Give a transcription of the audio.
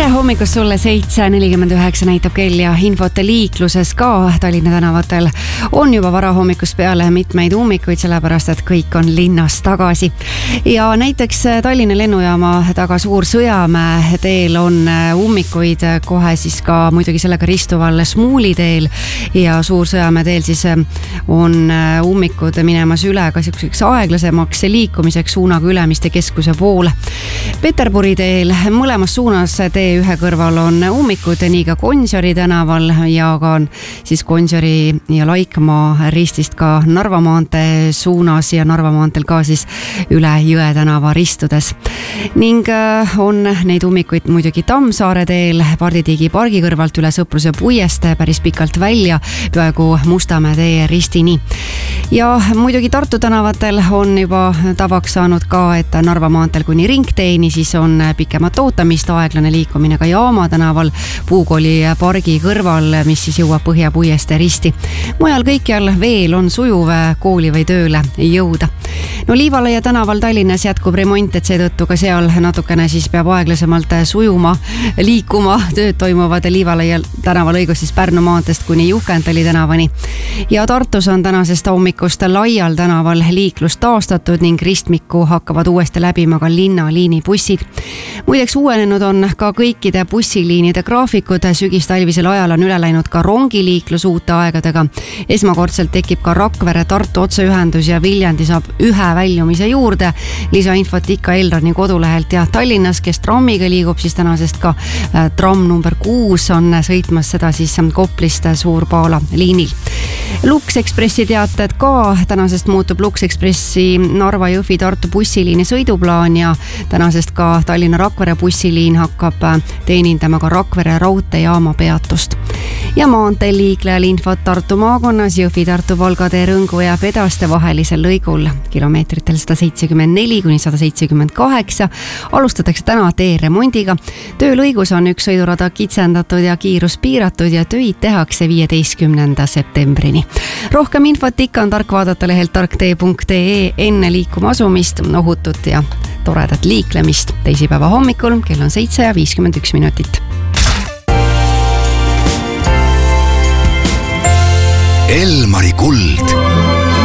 Tere hommikust sulle, 7:49 näitab kell ja infot liikluses ka Tallinna tänavatel on juba varahommikust peale mitmeid ummikuid, sellepärast et kõik on linnas tagasi. Ja näiteks Tallinna lennujaama taga Suur-Sõjamäe teel on ummikuid, kohe siis ka muidugi sellega ristuval Smuuli teel ja Suur-Sõjamäe teel siis on ummikud minemas üle ka selliseks aeglasemaks liikumiseks suunaga Ülemiste keskuse poole. Peterburi teel mõlemas suunas T1 kõrval on ummikud, nii ka Gonsiori tänaval ja ka siis Gonsiori ja Laikmaa ristist ka Narva maantee suunas ja Narva maanteel ka siis üle Jõe tänava ristudes. Ning on neid ummikuid muidugi Tammsaare teel, Parditiigi pargi kõrvalt üle Sõpruse puiestee päris pikalt välja, peaaegu Mustamäe tee ristini. Ja muidugi Tartu tänavatel on juba tavaks saanud ka, et Narva maanteel kuni ringteeni siis on pikemat ootamist, aeglane liikumine ka Jaama tänaval Puukooli pargi kõrval, mis siis jõuab Põhja puiestee risti. Mujal kõikjal veel on sujuv kooli või tööle jõuda. No Liivalaia tänaval Tallinnas jätkub remont, et seetõttu ka seal natukene siis peab aeglasemalt sujuma, liikuma, tööd toimuvad Liivalaia tänaval õigus siis Pärnu maanteest kuni Juhkentali tänavani. Ja Tartus on tänasest hommikust Laial tänaval liiklus taastatud ning ristmikku hakkavad uuesti läbima ka linnaliini bussid. Muideks uuenenud on ka kõikide bussiliinide graafikud, sügistalvisel ajal on üle läinud ka rongiliiklus uute aegadega. Esmakordselt tekib ka Rakvere-Tartu otseühendus ja Viljandi saab ühe väljumise juurde. Lisainfot ikka Elroni kodulehelt ja Tallinnas, kes trammiga liigub, siis tänasest ka tramm number 6 on sõitmas seda siis Koplist Suur-Paala liinil. Lux Expressi teated ka, tänasest muutub Lux Expressi Narva-Jõhvi-Tartu bussiliini sõiduplaan ja tänasest ka Tallinna-Rakvere bussiliin hakkab teenindama ka Rakvere raudteejaama peatust. Ja maanteel liiklejal infot Tartu maakonnas Jõhvi-Tartu Valgatee Rõngu ja Pedaste vahelisel lõigul kilomeetritel 174 kuni 178 alustatakse täna teeremondiga. Töölõigus on üks sõidurada kitsendatud ja kiirus piiratud ja töid tehakse 15. septembrini. Rohkem infot ikka on tark vaadata lehelt tarktee.ee enne liikuma asumist, ohutut ja toredat liiklemist teisipäeva hommikul, kell on 7:51. Elmari kuld.